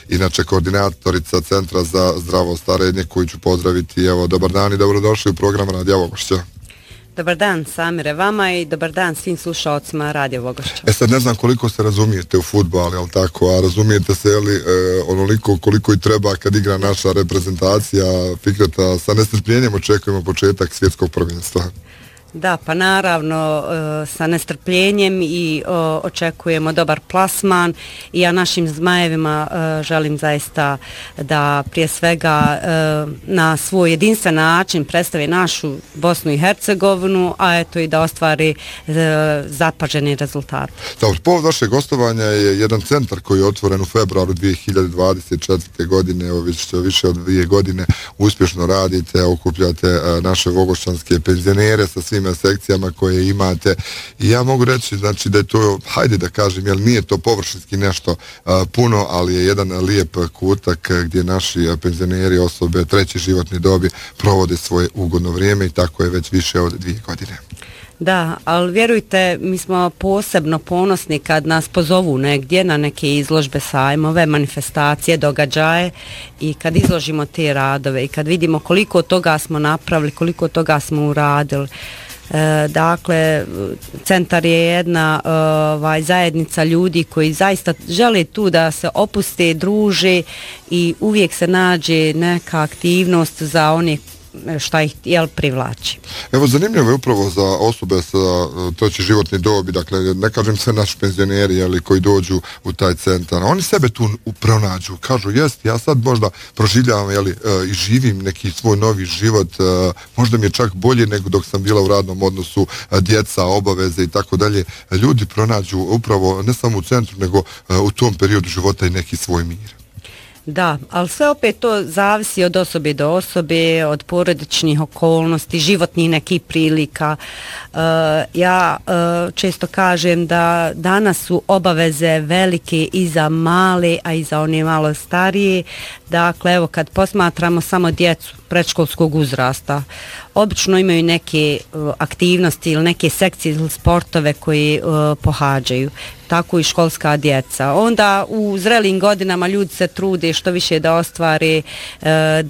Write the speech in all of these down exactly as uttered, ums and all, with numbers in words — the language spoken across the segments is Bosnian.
inače koordinatorica Centra za zdravo starenje, koju ću pozdraviti. Evo, dobar dan i dobrodošli u program Radija Vogošća. Dobar dan Samire vama i dobar dan svim slušalcima Radija Vogošća. E sad ne znam koliko se razumijete u fudbal, jel tako, a razumijete se jeli, e, onoliko koliko i treba kad igra naša reprezentacija. Fikreta, sa nestrpljenjem očekujemo početak svjetskog prvenstva. Da, pa naravno sa nestrpljenjem i očekujemo dobar plasman i ja našim zmajevima želim zaista da prije svega na svoj jedinstven način predstavi našu Bosnu i Hercegovinu, a eto i da ostvari zapaženi rezultat. Dobro, povod vašeg gostovanja je jedan centar koji je otvoren u februaru dvije hiljade dvadeset četvrte. godine, evo već više od dvije godine uspješno radite, okupljate naše vogošćanske penzionere sa svim sekcijama koje imate i ja mogu reći znači da je to, hajde da kažem, jer nije to površinski nešto a, puno, ali je jedan lijep kutak gdje naši penzioneri, osobe treće životne dobi provode svoje ugodno vrijeme i tako je već više od dvije godine. Da, ali vjerujte, mi smo posebno ponosni kad nas pozovu negdje na neke izložbe, sajmove, manifestacije, događaje i kad izložimo te radove i kad vidimo koliko toga smo napravili, koliko toga smo uradili. E, dakle, centar je jedna ovaj, zajednica ljudi koji zaista žele tu da se opuste, druže i uvijek se nađe neka aktivnost za one šta ih jel privlači. Evo, zanimljivo je upravo za osobe sa treće životne dobi, dakle ne kažem sve naši penzioneri jeli, koji dođu u taj centar, oni sebe tu pronađu, kažu jest, ja sad možda proživljavam jeli, i živim neki svoj novi život, možda mi je čak bolje nego dok sam bila u radnom odnosu, djeca, obaveze i tako dalje. Ljudi pronađu upravo ne samo u centru nego u tom periodu života i neki svoj mir. Da, ali sve opet to zavisi od osobe do osobe, od porodičnih okolnosti, životnih nekih prilika. E, ja e, često kažem da danas su obaveze velike i za male, a i za one malo starije. Dakle, evo kad posmatramo samo djecu predškolskog uzrasta, obično imaju neke uh, aktivnosti ili neke sekcije ili sportove koje uh, pohađaju. Tako i školska djeca. Onda u zrelim godinama ljudi se trude što više da ostvare, uh,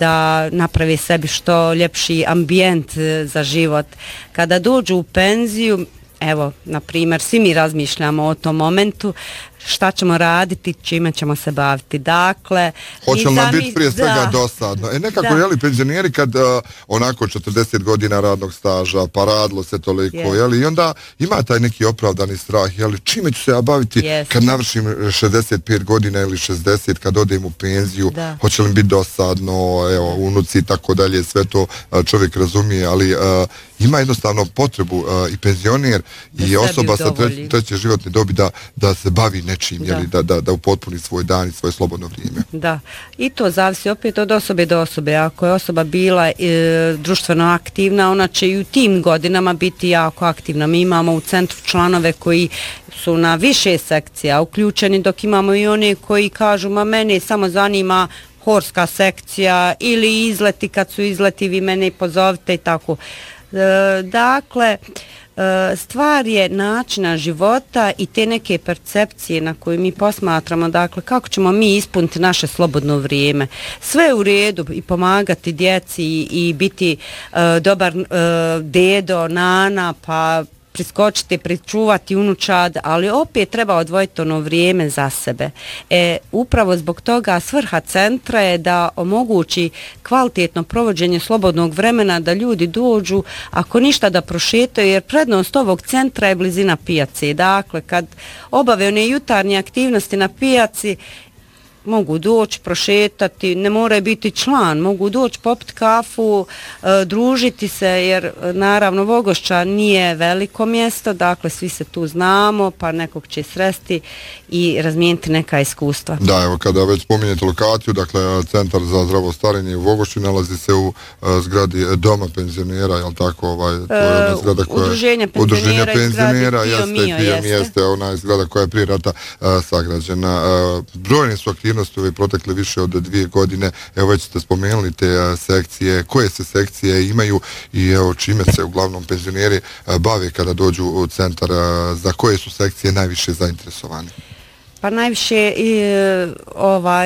da naprave sebi što ljepši ambijent uh, za život. Kada dođu u penziju, evo, na primjer, svi mi razmišljamo o tom momentu, šta ćemo raditi, čime ćemo se baviti. Dakle, hoće li nam biti prije svega da, dosadno? E nekako, jeli, penzioneri kad uh, onako četrdeset godina radnog staža, pa radilo se toliko, yes. jeli, i onda ima taj neki opravdani strah, jeli, čime ću se ja baviti yes. kad navršim šezdeset pet godina ili šezdeset, kad odem u penziju, da. Hoće li biti dosadno, evo, unuci i tako dalje, sve to uh, čovjek razumije, ali uh, ima jednostavno potrebu uh, i penzioner da i osoba sa tre, treće životne dobi da, da se bavi nečim, da. Jeli, da, da, da upotpuni svoj dan i svoje slobodno vrijeme. Da, i to zavisi opet od osobe do osobe. Ako je osoba bila e, društveno aktivna, ona će i u tim godinama biti jako aktivna. Mi imamo u centru članove koji su na više sekcija uključeni, dok imamo i one koji kažu, ma mene samo zanima horska sekcija ili izleti, kad su izleti vi mene pozovite i tako. E, dakle, stvar je načina života i te neke percepcije na koju mi posmatramo, dakle kako ćemo mi ispuniti naše slobodno vrijeme. Sve je u redu i pomagati djeci i, i biti uh, dobar uh, dedo, nana, pa priskočiti, pričuvati unučad, ali opet treba odvojiti ono vrijeme za sebe. E, upravo zbog toga svrha centra je da omogući kvalitetno provođenje slobodnog vremena, da ljudi dođu, ako ništa da prošetaju, jer prednost ovog centra je blizina pijace. Dakle, kad obave one jutarnje aktivnosti na pijaci, mogu doći, prošetati, ne moraju biti član, mogu doći popiti kafu, e, družiti se, jer naravno Vogošća nije veliko mjesto, dakle svi se tu znamo, pa nekog će sresti i razmijeniti neka iskustva. Da, evo kada već spominjete lokaciju, dakle Centar za zdravo starenje u Vogošći nalazi se u uh, zgradi Doma penzionera, je li tako? Ovaj, to je ona zgrada koja, udruženje penzionera, udruženje penzionera jeste, jeste, i Pio jeste, ona je zgrada koja je prije rata uh, sagrađena. Uh, brojne su aktivnosti ove protekle više od dvije godine, evo već ste spomenuli te uh, sekcije, koje se sekcije imaju i evo čime se uglavnom penzioneri uh, bave kada dođu u centar, uh, za koje su sekcije najviše zainteresovani? Pa najviše i, ovaj